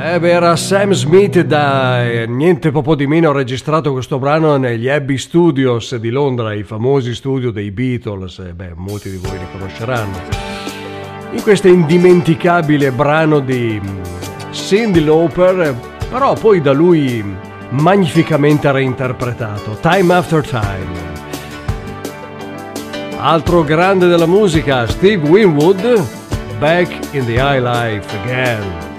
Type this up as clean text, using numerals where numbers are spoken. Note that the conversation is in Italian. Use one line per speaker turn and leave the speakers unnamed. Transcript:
Era Sam Smith da niente poco di meno. Ha registrato questo brano negli Abbey Studios di Londra, i famosi studio dei Beatles. Molti di voi li conosceranno. In questo indimenticabile brano di Cyndi Lauper, però poi da lui magnificamente reinterpretato, Time After Time. Altro grande della musica, Steve Winwood, Back in the High Life Again.